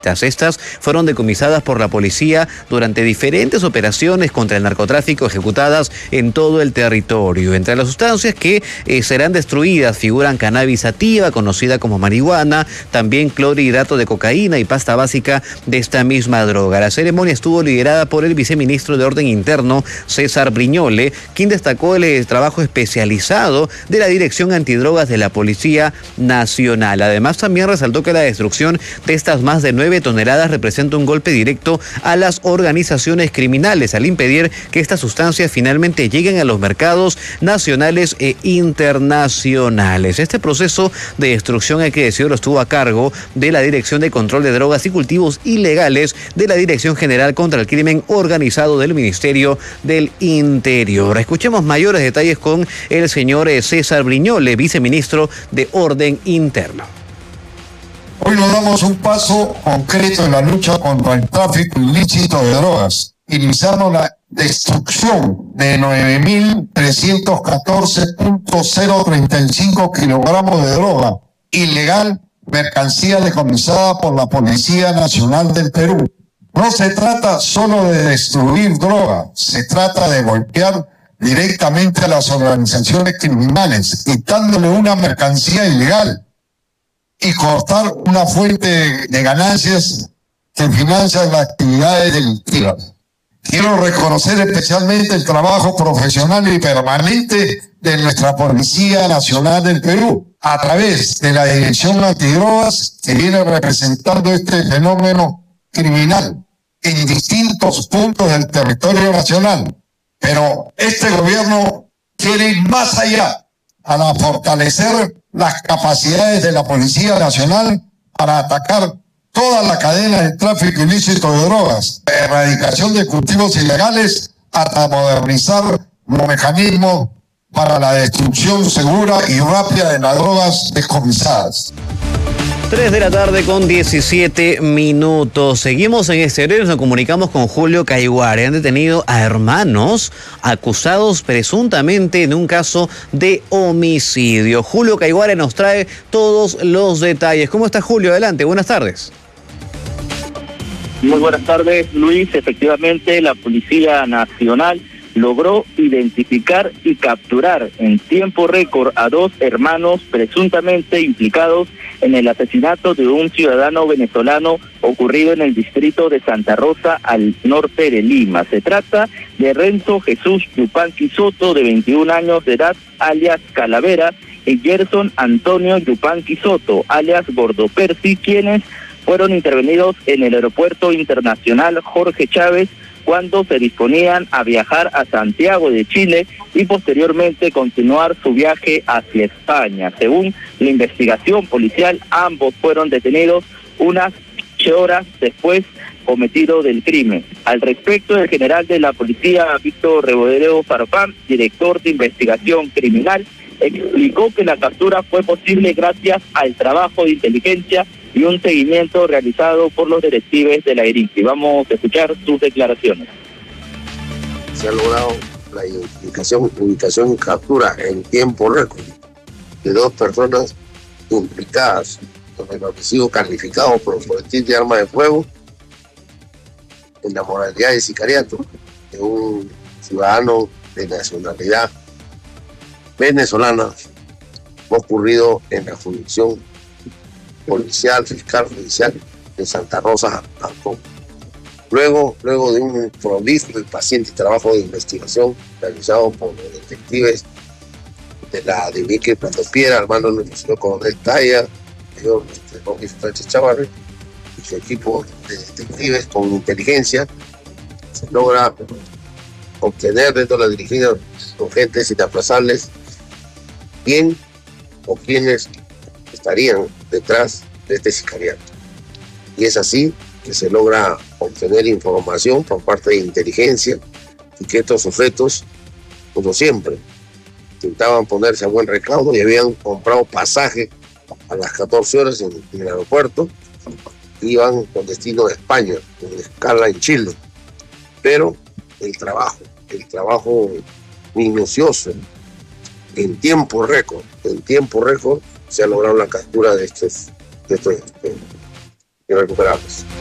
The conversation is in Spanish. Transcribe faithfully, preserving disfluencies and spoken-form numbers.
Estas fueron decomisadas por la policía durante diferentes operaciones contra el narcotráfico ejecutadas en todo el territorio. Entre las sustancias que eh, serán destruidas figuran cannabis sativa, conocida como marihuana, también clorhidrato de cocaína y pasta básica de esta misma droga. La ceremonia estuvo liderada por el viceministro de Orden Interno, César Briñole, quien destacó el, el trabajo especializado de la Dirección Antidrogas de la Policía Nacional. Además, también resaltó que la destrucción de estas más de nueve toneladas representa un golpe directo a las organizaciones criminales al impedir que estas sustancias finalmente lleguen a los mercados nacionales e internacionales. Este proceso de destrucción, hay que decirlo, estuvo a cargo de la Dirección de Control de Drogas y Cultivos Ilegales de la Dirección General contra el Crimen Organizado del Ministerio del Interior. Escuchemos mayores detalles con el señor César Briñole, viceministro de Orden Interno. Hoy nos damos un paso concreto en la lucha contra el tráfico ilícito de drogas. Iniciamos la destrucción de nueve mil trescientos catorce punto cero treinta y cinco kilogramos de droga ilegal, mercancía decomisada por la Policía Nacional del Perú. No se trata solo de destruir droga, se trata de golpear directamente a las organizaciones criminales, quitándole una mercancía ilegal y cortar una fuente de ganancias que financia las actividades delictivas. Quiero reconocer especialmente el trabajo profesional y permanente de nuestra Policía Nacional del Perú, a través de la Dirección Antidrogas, que viene representando este fenómeno criminal en distintos puntos del territorio nacional. Pero este gobierno quiere ir más allá para fortalecer las capacidades de la Policía Nacional para atacar toda la cadena de tráfico ilícito de drogas, de erradicación de cultivos ilegales, hasta modernizar los mecanismos para la destrucción segura y rápida de las drogas decomisadas. tres de la tarde con diecisiete minutos. Seguimos en exteriores, nos comunicamos con Julio Caiguare. Han detenido a hermanos acusados presuntamente en un caso de homicidio. Julio Caiguare nos trae todos los detalles. ¿Cómo está, Julio? Adelante, buenas tardes. Muy buenas tardes, Luis. Efectivamente, la Policía Nacional logró identificar y capturar en tiempo récord a dos hermanos presuntamente implicados en el asesinato de un ciudadano venezolano ocurrido en el distrito de Santa Rosa, al norte de Lima. Se trata de Renzo Jesús Yupanqui Soto, de veintiún años de edad, alias Calavera, y Gerson Antonio Yupanqui Soto, alias Gordo Percy, quienes fueron intervenidos en el Aeropuerto Internacional Jorge Chávez cuando se disponían a viajar a Santiago de Chile y posteriormente continuar su viaje hacia España. Según la investigación policial, ambos fueron detenidos unas ocho horas después cometido del crimen. Al respecto, el general de la policía, Víctor Rebolledo Farfán, director de investigación criminal, explicó que la captura fue posible gracias al trabajo de inteligencia y un seguimiento realizado por los detectives de la E R I C. Vamos a escuchar sus declaraciones. Se ha logrado la identificación, ubicación y captura en tiempo récord de dos personas implicadas con el homicidio calificado por porte de arma de fuego en la modalidad de sicariato de un ciudadano de nacionalidad venezolana ocurrido en la jurisdicción policial, fiscal judicial de Santa Rosa, Cancún. Luego, luego de un prolífico y paciente trabajo de investigación realizado por los detectives de la D I C Plato Piedra, hermano del señor coronel Taya, señor Jorge Sánchez Chavarri, y su equipo de detectives con inteligencia, se logra obtener dentro de la dirigencia urgentes y inaplazables quién o quiénes estarían detrás de este sicariato. Y es así que se logra obtener información por parte de inteligencia y que estos sujetos, como siempre, intentaban ponerse a buen recaudo y habían comprado pasaje a las catorce horas en, en el aeropuerto, iban con destino a España, con escala en Chile. Pero el trabajo, el trabajo minucioso, en tiempo récord, en tiempo récord, se ha logrado la captura de estos, de estos, de y recuperarlos.